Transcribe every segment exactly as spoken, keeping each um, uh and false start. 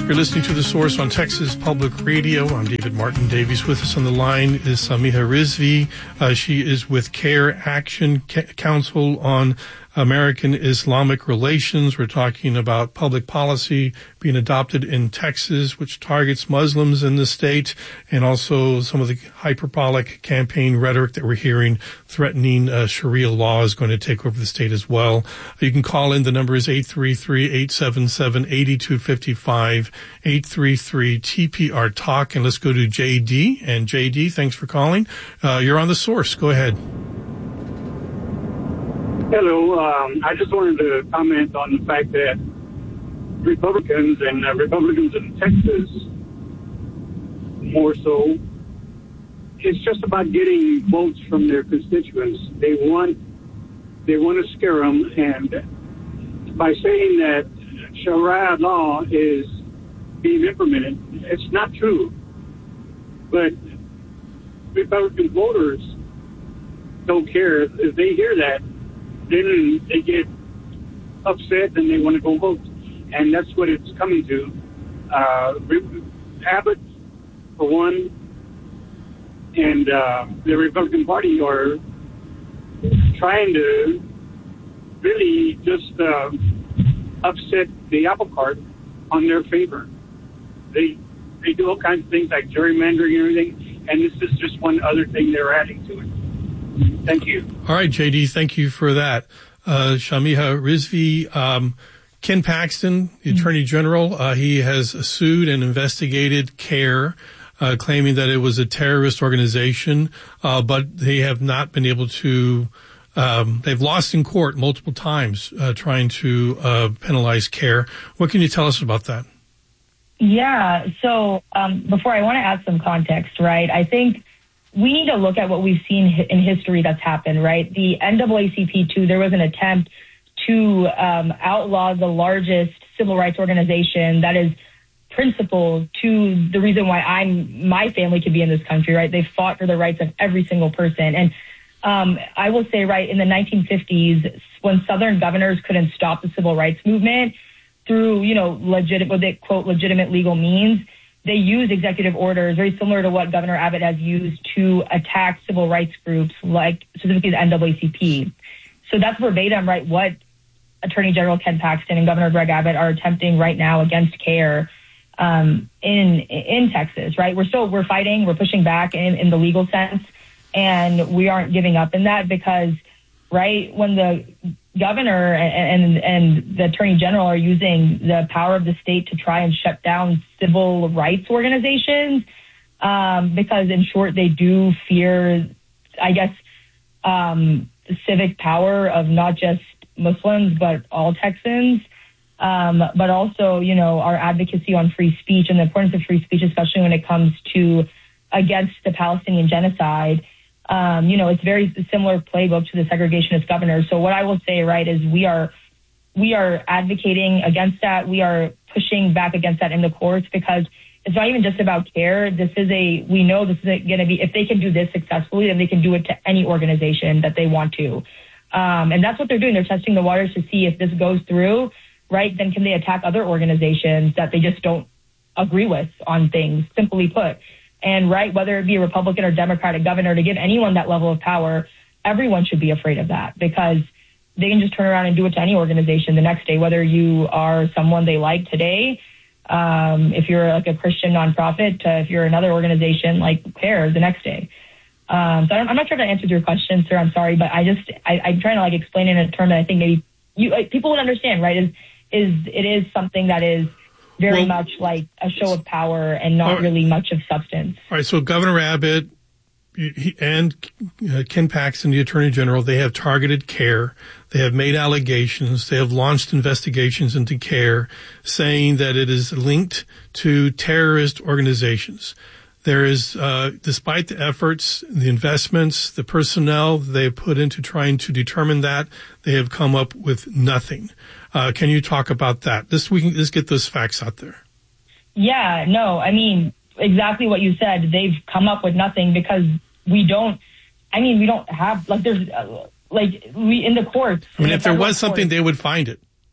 You're listening to The Source on Texas Public Radio. I'm David Martin Davies. With us on the line is Samiha Rizvi. Uh, she is with CARE Action Council on American Islamic Relations. We're talking about public policy being adopted in Texas, which targets Muslims in the state, and also some of the hyperbolic campaign rhetoric that we're hearing threatening uh, Sharia law is going to take over the state as well. You can call in. The number is eight three three, eight seven seven, eight two five five, eight three three T P R Talk. And let's go to J D. And J D, thanks for calling. Uh, you're on The Source. Go ahead. Hello. Um, I just wanted to comment on the fact that Republicans and uh, Republicans in Texas, more so, it's just about getting votes from their constituents. They want they want to scare them, and by saying that Sharia law is being implemented, it's not true. But Republican voters don't care. If they hear that, then they get upset and they want to go vote. And that's what it's coming to. Uh, Abbott, for one, and uh, the Republican Party are trying to really just uh, upset the apple cart on their favor. They they do all kinds of things like gerrymandering and everything, and this is just one other thing they're adding to it. Thank you. All right, J D, thank you for that. Uh, Samiha Rizvi, um, Ken Paxton, the Attorney General, uh, he has sued and investigated CARE, uh, claiming that it was a terrorist organization, uh, but they have not been able to, um, they've lost in court multiple times, uh, trying to, uh, penalize CARE. What can you tell us about that? Yeah, so, um, before I want to add some context, right? I think we need to look at what we've seen in history that's happened, right? The N double A C P two, there was an attempt to um, outlaw the largest civil rights organization that is principal to the reason why I'm my family could be in this country, right? They fought for the rights of every single person. And um, I will say, right, in the nineteen fifties, when Southern governors couldn't stop the civil rights movement through, you know, legit, what they quote, legitimate legal means, they used executive orders very similar to what Governor Abbott has used to attack civil rights groups, like specifically the N double A C P. So that's verbatim, right, what Attorney General Ken Paxton and Governor Greg Abbott are attempting right now against CARE um, in in Texas, right? We're still, we're fighting, we're pushing back in, in the legal sense, and we aren't giving up in that because, right, when the governor and, and and the attorney general are using the power of the state to try and shut down civil rights organizations, um, because in short, they do fear, I guess, um, the civic power of not just Muslims, but all Texans, um, but also, you know, our advocacy on free speech and the importance of free speech, especially when it comes to against the Palestinian genocide. Um, you know, it's very similar playbook to the segregationist governors. So what I will say, right, is we are we are advocating against that. We are pushing back against that in the courts because it's not even just about CARE. This is a, we know this is going to be, if they can do this successfully, then they can do it to any organization that they want to. Um, and that's what they're doing. They're testing the waters to see if this goes through, right, then can they attack other organizations that they just don't agree with on things, simply put. And right, whether it be a Republican or Democratic governor, to give anyone that level of power, everyone should be afraid of that because they can just turn around and do it to any organization the next day, whether you are someone they like today, um, if you're like a Christian nonprofit, to if you're another organization like CARE the next day. Um, so I don't, I'm not sure if I answered your question, sir. I'm sorry, but I just, I, I'm trying to like explain it in a term that I think maybe you like, people would understand, right? Is, is it is something that is very well, much like a show of power and not right. really much of substance. All right. So Governor Abbott he, and uh, Ken Paxton, the Attorney General, they have targeted CARE. They have made allegations. They have launched investigations into CARE, saying that it is linked to terrorist organizations. There is, uh, despite the efforts, the investments, the personnel they have put into trying to determine that, they have come up with nothing. Uh, can you talk about that? This, we can, let's get those facts out there. Yeah, no, I mean, exactly what you said. They've come up with nothing because we don't, I mean, we don't have, like, there's, uh, like, we, in the courts. I mean, if there was something, courts, they would find it.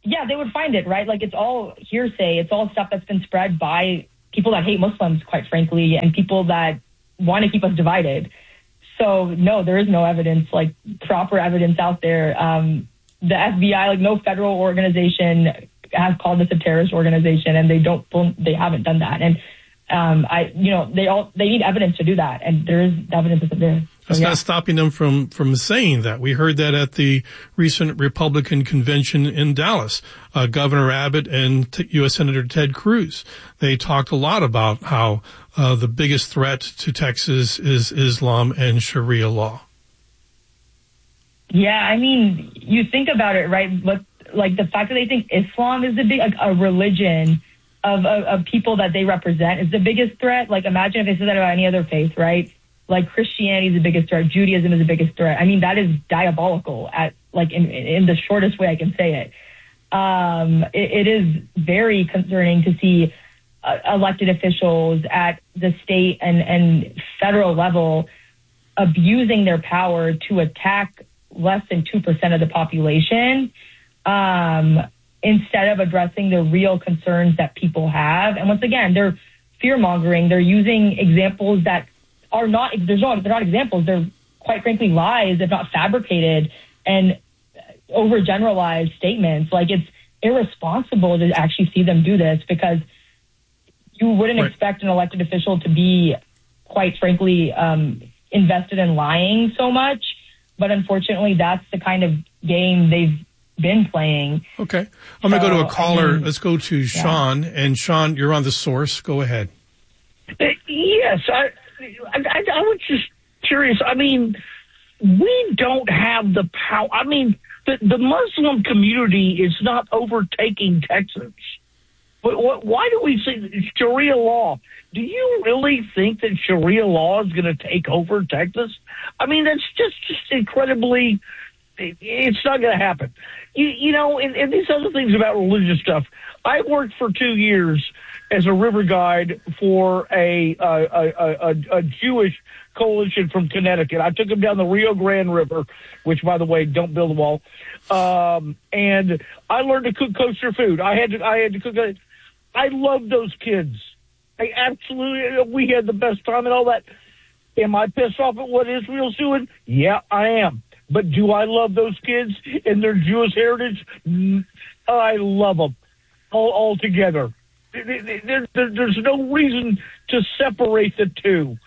yeah, they would find it, right? Like, it's all hearsay. It's all stuff that's been spread by people that hate Muslims, quite frankly, and people that want to keep us divided. So, no, there is no evidence, like, proper evidence out there. Um, the F B I, like, no federal organization has called this a terrorist organization, and they don't, they haven't done that. And, um, I, you know, they all, they need evidence to do that, and there is evidence isn't there. That's so, yeah. not stopping them from, from saying that. We heard that at the recent Republican convention in Dallas. Uh, Governor Abbott and T- U S Senator Ted Cruz, they talked a lot about how uh, the biggest threat to Texas is Islam and Sharia law. Yeah, I mean, you think about it, right? But like the fact that they think Islam is the big, like a religion of, of, of people that they represent is the biggest threat. Like, imagine if they said that about any other faith, right? Like, Christianity is the biggest threat. Judaism is the biggest threat. I mean, that is diabolical at, like, in, in the shortest way I can say it. Um, it, it is very concerning to see uh, elected officials at the state and, and federal level abusing their power to attack less than two percent of the population, um, instead of addressing the real concerns that people have. And once again, they're fear-mongering. They're using examples that are not, there's no, they're not examples. They're, quite frankly, lies, if not fabricated, and overgeneralized statements. Like, it's irresponsible to actually see them do this, because you wouldn't right. expect an elected official to be, quite frankly, um, invested in lying so much. But unfortunately, that's the kind of game they've been playing. Okay. I'm so, going to go to a caller. I mean, Let's go to Sean. Yeah. And Sean, you're on The Source. Go ahead. Uh, yes. I, I, I was just curious. I mean, we don't have the power. I mean, the, the Muslim community is not overtaking Texas. But what, why do we see Sharia law? Do you really think that Sharia law is going to take over Texas? I mean, that's just, just incredibly, it's not going to happen. You, you know, and, and these other things about religious stuff. I worked for two years as a river guide for a, a, a, a, a Jewish coalition from Connecticut. I took them down the Rio Grande River, which, by the way, don't build a wall. Um, and I learned to cook kosher food. I had to, I had to cook. A, I love those kids. I absolutely, we had the best time and all that. Am I pissed off at what Israel's doing? Yeah, I am. But do I love those kids and their Jewish heritage? I love them all, all together. There, there, there's no reason to separate the two.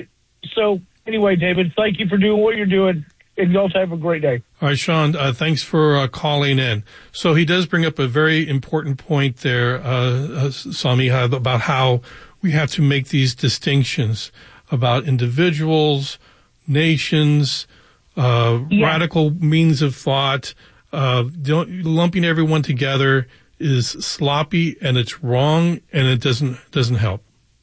So anyway, David, thank you for doing what you're doing, and you also have a great day. All right, Sean, uh, thanks for uh, calling in. So he does bring up a very important point there, uh, uh, Samiha, about how we have to make these distinctions about individuals, nations, uh, yeah. radical means of thought. Uh, don't, lumping everyone together is sloppy, and it's wrong, and it doesn't doesn't help.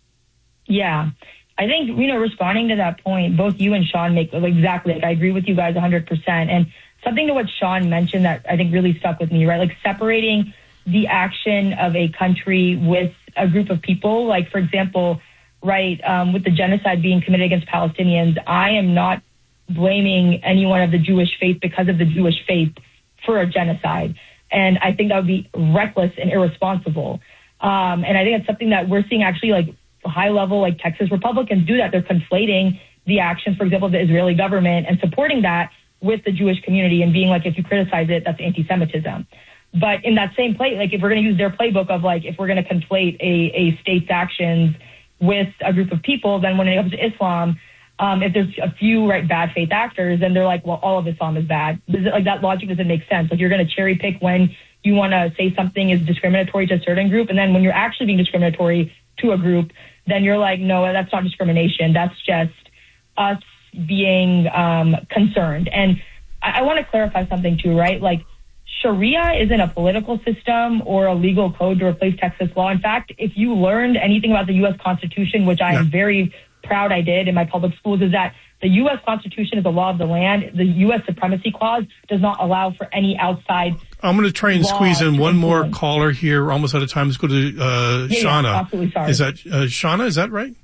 Yeah. I think, you know, responding to that point, both you and Sean make exactly, like, I agree with you guys one hundred percent. And something to what Sean mentioned that I think really stuck with me, right? Like, separating the action of a country with a group of people. Like, for example, right, um, with the genocide being committed against Palestinians, I am not blaming anyone of the Jewish faith because of the Jewish faith for a genocide. And I think that would be reckless and irresponsible. Um, and I think it's something that we're seeing actually, like, high level, like Texas Republicans do that. They're conflating the actions, for example, of the Israeli government and supporting that with the Jewish community and being like, if you criticize it, that's anti-Semitism. But in that same play, like, if we're going to use their playbook of like, if we're going to conflate a, a state's actions with a group of people, then when it comes to Islam, um, if there's a few right bad faith actors, then they're like, well, all of Islam is bad. Does it, like, that logic doesn't make sense. Like, you're going to cherry pick when you want to say something is discriminatory to a certain group, and then when you're actually being discriminatory to a group, then you're like, no, that's not discrimination. That's just us being um, concerned. And I, I want to clarify something too, right? Like, Sharia isn't a political system or a legal code to replace Texas law. In fact, if you learned anything about the U S Constitution, which I yeah. am very proud I did in my public schools, is that the U S Constitution is the law of the land. The U S Supremacy Clause does not allow for any outside. I'm going to try and squeeze in one more caller here. We're almost out of time. Let's go to uh, yeah, Shauna. Yeah, absolutely, sorry. Is that uh, Shauna? Is that right?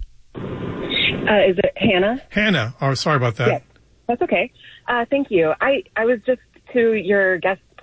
Uh, is it Hannah? Hannah. Oh, sorry about that. Yes, that's okay. Uh, thank you. I, I was just to your guest's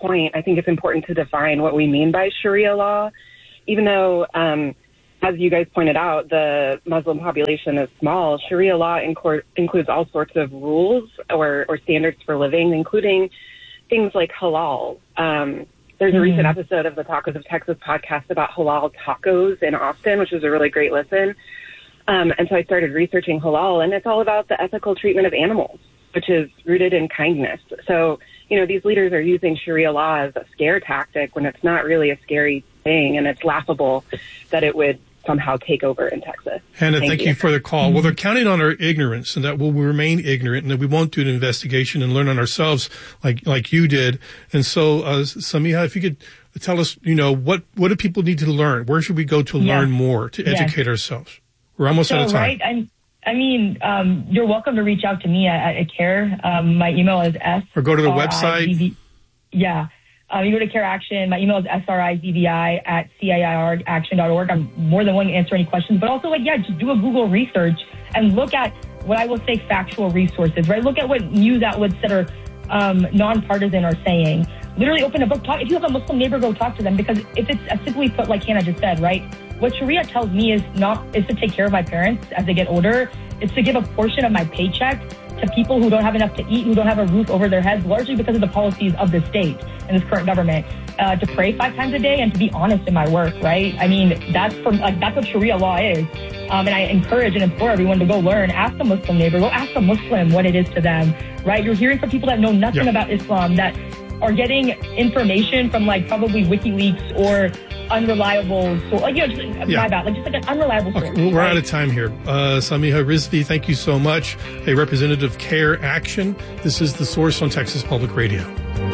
point, I think it's important to define what we mean by Sharia law, even though, um, as you guys pointed out, the Muslim population is small. Sharia law incor- includes all sorts of rules or, or standards for living, including things like halal. Um, there's a mm-hmm. recent episode of the Tacos of Texas podcast about halal tacos in Austin, which was a really great listen. Um, and so I started researching halal, and it's all about the ethical treatment of animals, which is rooted in kindness. So, you know, these leaders are using Sharia law as a scare tactic when it's not really a scary thing, and it's laughable that it would somehow take over in Texas. Hannah, thank, thank you. you for the call. Mm-hmm. Well, they're counting on our ignorance, and that we'll remain ignorant, and that we won't do an investigation and learn on ourselves like like you did. And so, uh, Samiha, if you could tell us, you know, what, what do people need to learn? Where should we go to yeah. learn more, to yeah. educate ourselves? We're almost so, out of time. Right, I'm, I mean, um, you're welcome to reach out to me at, at CARE. Um, my email is S. Or go to the website. Yeah. Um, you go to CARE Action. My email is S R I Z V I at C A I R action dot org. I'm more than willing to answer any questions. But also, like, yeah, just do a Google research and look at what I will say factual resources, right? Look at what news outlets that are um, nonpartisan are saying. Literally open a book. Talk. If you have a Muslim neighbor, go talk to them. Because if it's as simply put, like Hannah just said, right? What Sharia tells me is not is to take care of my parents as they get older. It's to give a portion of my paycheck to people who don't have enough to eat, who don't have a roof over their heads, largely because of the policies of the state and this current government. Uh, to pray five times a day and to be honest in my work, right? I mean, that's from like that's what Sharia law is. Um, and I encourage and implore everyone to go learn. Ask a Muslim neighbor. Go ask a Muslim what it is to them, right? You're hearing from people that know nothing yeah. about Islam, that are getting information from like probably WikiLeaks or unreliable source. Like, you know, just, yeah. my bad, like just like an unreliable source. Okay, well, we're right? out of time here. Uh, Samiha Rizvi, thank you so much. A representative of CARE Action. This is The Source on Texas Public Radio.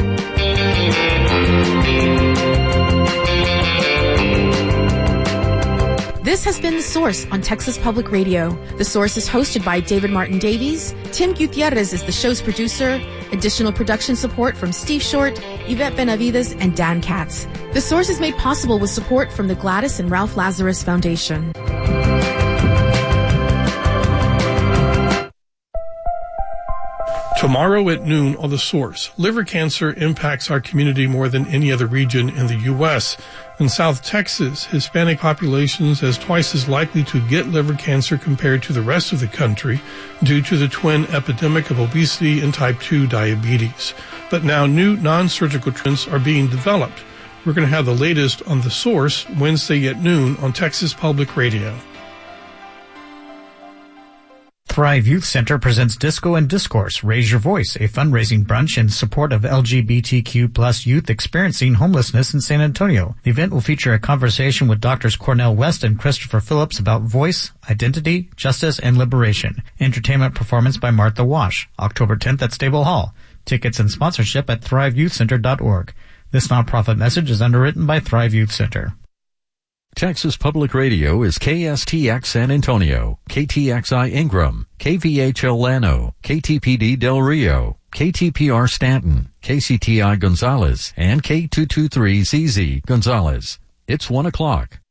This has been The Source on Texas Public Radio. The Source is hosted by David Martin Davies. Tim Gutierrez is the show's producer. Additional production support from Steve Short, Yvette Benavides, and Dan Katz. The Source is made possible with support from the Gladys and Ralph Lazarus Foundation. Tomorrow at noon on The Source, liver cancer impacts our community more than any other region in the U S In South Texas, Hispanic populations is twice as likely to get liver cancer compared to the rest of the country due to the twin epidemic of obesity and type two diabetes. But now new non-surgical treatments are being developed. We're going to have the latest on The Source Wednesday at noon on Texas Public Radio. Thrive Youth Center presents Disco and Discourse, Raise Your Voice, a fundraising brunch in support of L G B T Q plus youth experiencing homelessness in San Antonio. The event will feature a conversation with Doctors Cornell West and Christopher Phillips about voice, identity, justice, and liberation. Entertainment performance by Martha Wash, October tenth at Stable Hall. Tickets and sponsorship at thrive youth center dot org. This nonprofit message is underwritten by Thrive Youth Center. Texas Public Radio is K S T X San Antonio, K T X I Ingram, K V H L Llano, K T P D Del Rio, K T P R Stanton, K C T I Gonzales, and K two two three Z Z Gonzales. It's one o'clock.